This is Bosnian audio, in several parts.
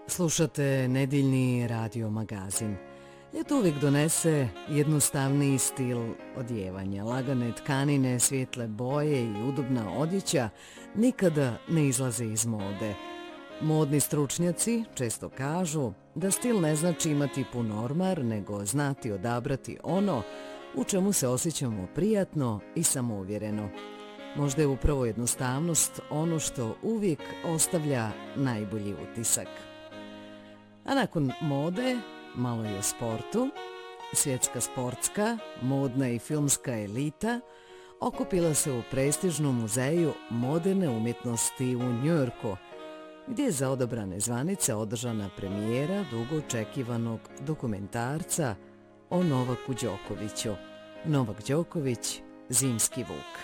Slušate nedeljni radio magazin. Ljeto uvijek donese jednostavniji stil odjevanja. Lagane tkanine, svijetle boje i udobna odjeća nikada ne izlaze iz mode. Modni stručnjaci često kažu da stil ne znači imati pun ormar, nego znati odabrati ono u čemu se osjećamo prijatno i samouvjereno. Možda je upravo jednostavnost ono što uvijek ostavlja najbolji utisak. A nakon mode, malo i o sportu, svjetska sportska, modna i filmska elita okupila se u prestižnom muzeju moderne umjetnosti u Njujorku, gdje je za odabrane zvanice održana premijera dugo očekivanog dokumentarca o Novaku Đokoviću. Novak Đoković, zimski vuk.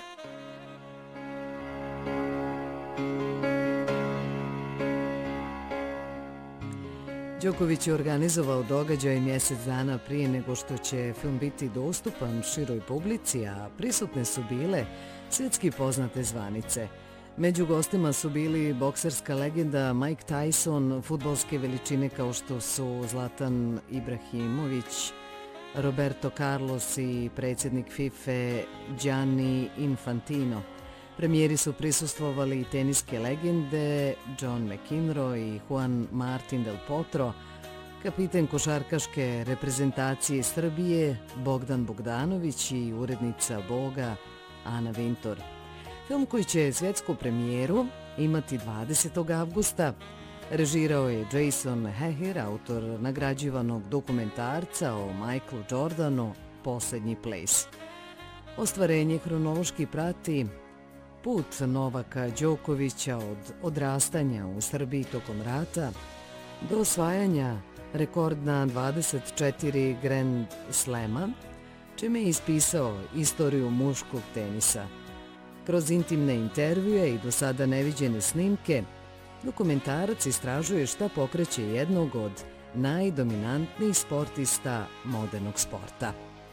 Đoković je organizovao događaj mjesec dana prije nego što će film biti dostupan široj publici, a prisutne su bile svjetski poznate zvanice. Među gostima su bili bokserska legenda Mike Tyson, fudbalske veličine kao što su Zlatan Ibrahimović, Roberto Carlos i predsjednik FIFA Gianni Infantino. Premijeri su prisustvovali teniske legende John McEnroe i Juan Martín del Potro, kapiten košarkaške reprezentacije Srbije Bogdan Bogdanović i urednica Boga Ana Vintor. Film koji će svjetsku premijeru imati 20. avgusta režirao je Jason Hehir, autor nagrađivanog dokumentarca o Michaelu Jordanu Posljednji ples. Ostvarenje hronološki prati put Novaka Đokovića od odrastanja u Srbiji tokom rata do osvajanja rekordna 24 Grand Slema, čime je ispisao istoriju muškog tenisa. Kroz intimne intervjue i do sada neviđene snimke, dokumentarac istražuje šta pokreće jednog od najdominantnijih sportista modernog sporta.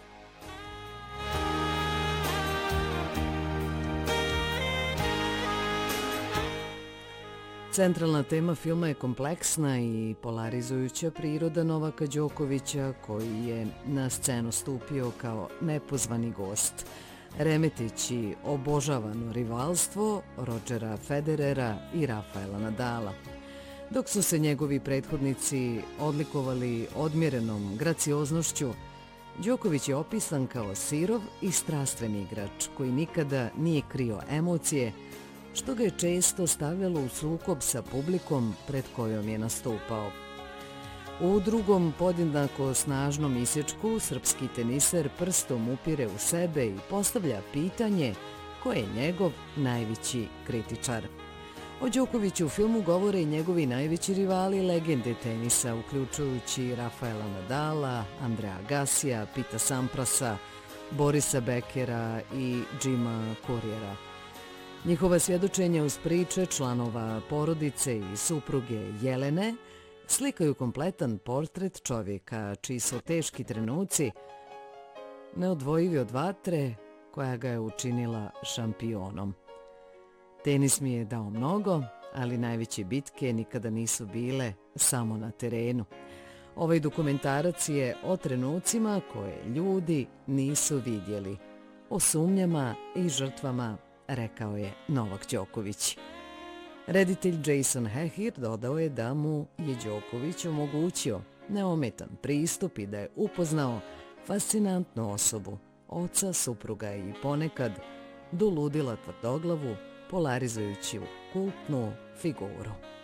Centralna tema filma je kompleksna i polarizujuća priroda Novaka Đokovića, koji je na scenu stupio kao nepozvani gost, remeteći obožavano rivalstvo Rodgera Federera i Rafaela Nadala. Dok su se njegovi prethodnici odlikovali odmjerenom gracioznošću, Đoković je opisan kao sirov i strastveni igrač koji nikada nije krio emocije, što ga je često stavljalo u sukob sa publikom pred kojom je nastupao. U drugom podjednako snažnom isječku srpski teniser prstom upire u sebe i postavlja pitanje ko je njegov najveći kritičar. O Đokoviću u filmu govore i njegovi najveći rivali legende tenisa, uključujući Rafaela Nadala, Andrea Agassija, Pita Samprasa, Borisa Bekera i Jima Couriera. Njihova svjedočenja uz priče članova porodice i supruge Jelene slikaju kompletan portret čovjeka čiji su teški trenuci neodvojivi od vatre koja ga je učinila šampionom. Tenis mi je dao mnogo, ali najveće bitke nikada nisu bile samo na terenu. Ovaj dokumentarac je o trenucima koje ljudi nisu vidjeli, o sumnjama i žrtvama, rekao je Novak Đoković. Reditelj Jason Hehir dodao je da mu je Đoković omogućio neometan pristup i da je upoznao fascinantnu osobu, oca, supruga i ponekad do ludila tvrdoglavu, polarizujuću kultnu figuru.